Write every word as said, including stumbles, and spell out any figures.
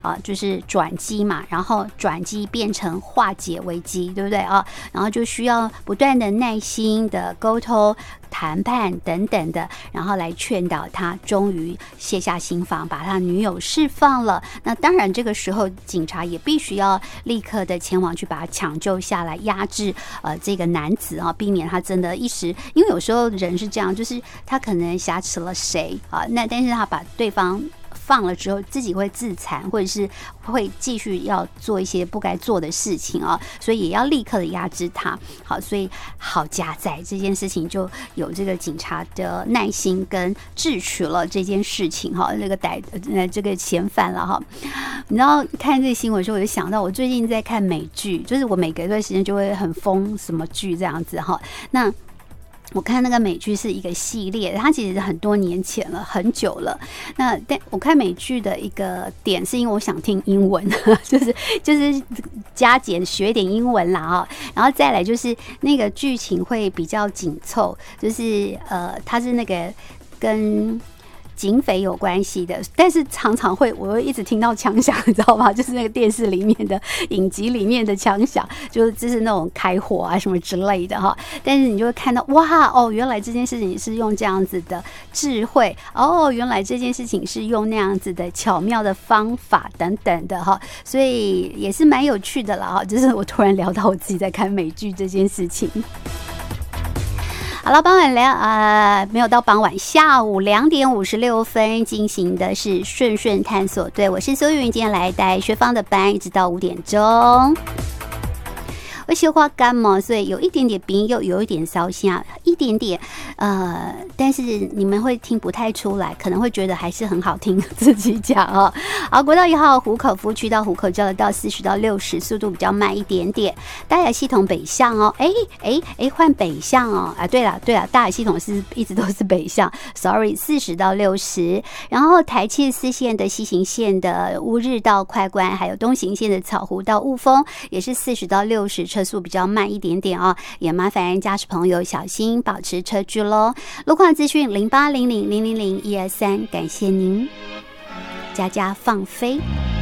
啊，就是转机嘛，然后转机变成化解危机，对不对啊？然后就需要不断的耐心的沟通、谈判等等的，然后来劝导他，终于卸下心防，把他女友释放了。那当然，这个时候警察也必须要立刻的前往去把他抢救下来，压制呃这个男子啊，避免他真的一时，因为有时候人是这样，就是他可能挟持了谁啊，那但是他把对方放了之后，自己会自残，或者是会继续要做一些不该做的事情啊，所以也要立刻的压制他。好，所以好家在这件事情就有这个警察的耐心跟制取了这件事情哈，那个逮呃这个嫌犯了哈。你知道看这个新闻的时候，我就想到我最近在看美剧，就是我每隔一段时间就会很疯什么剧这样子哈。那我看那个美剧是一个系列，它其实很多年前了，很久了。那但我看美剧的一个点是因为我想听英文，就是就是加减学点英文啦啊。然后再来就是那个剧情会比较紧凑，就是呃，它是那个跟警匪有关系的，但是常常会我会一直听到枪响，你知道吗？就是那个电视里面的影集里面的枪响，就是就是那种开火啊什么之类的哈。但是你就会看到哇哦，原来这件事情是用这样子的智慧，哦，原来这件事情是用那样子的巧妙的方法等等的哈，所以也是蛮有趣的啦哈。就是我突然聊到我自己在看美剧这件事情。好了，傍晚两呃没有到傍晚，下午两点五十六分进行的是顺顺探索队，我是苏云，今天来带学芳的班，一直到五点钟。我喜欢感冒，所以有一点点鼻音，又有一点烧心啊，一点点，呃，但是你们会听不太出来，可能会觉得还是很好听，自己讲哦。好，国道一号湖口服务区到湖口交流道四十到六十，速度比较慢一点点。大雅系统北向哦，哎哎哎，换北向哦，啊，对了对了，大雅系统是一直都是北向 ，sorry， 四十到六十。然后台七四线的西行线的乌日到快关，还有东行线的草湖到雾峰，也是四十到六十。车速比较慢一点点哦，也麻烦驾驶朋友小心保持车距咯。路况资讯零八零零零零零一二三，感谢您，佳佳放飞。